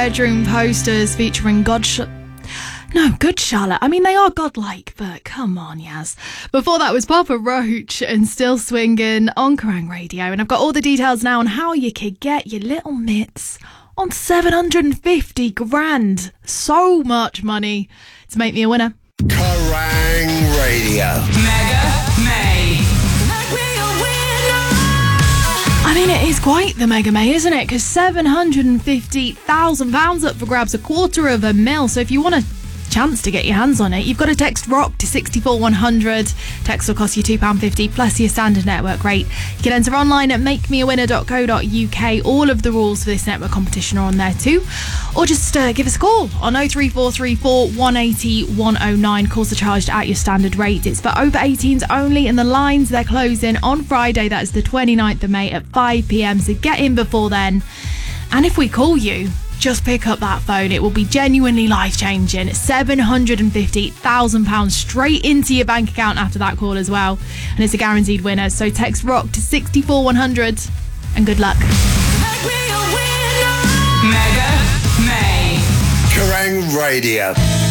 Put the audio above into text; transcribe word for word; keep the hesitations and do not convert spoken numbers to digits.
bedroom posters featuring God... Sh- no, Good Charlotte. I mean, they are godlike, but come on, Yaz. Before that was Papa Roach and Still Swinging on Kerrang Radio. And I've got all the details now on how you could get your little mitts on seven hundred fifty grand. So much money to make me a winner. Kerrang Radio. Mega May. I mean, it is quite the Mega May, isn't it? Because seven hundred fifty thousand pounds up for grabs, a quarter of a mil. So if you want a chance to get your hands on it, you've got to text ROCK to six four one hundred. Text will cost you two pounds fifty plus your standard network rate. You can enter online at make me a winner dot co dot uk. All of the rules for this network competition are on there too. Or just uh, give us a call on oh three four three four, one eight oh, one oh nine. Calls are charged at your standard rate. It's for over eighteens only, and the lines, they're closing on Friday. That's the twenty-ninth of May at five p.m. So get in before then. And if we call you, just pick up that phone. It will be genuinely life-changing. seven hundred fifty thousand pounds straight into your bank account after that call as well. And it's a guaranteed winner. So text ROCK to six four one hundred and good luck. Mega May. Kerrang Radio.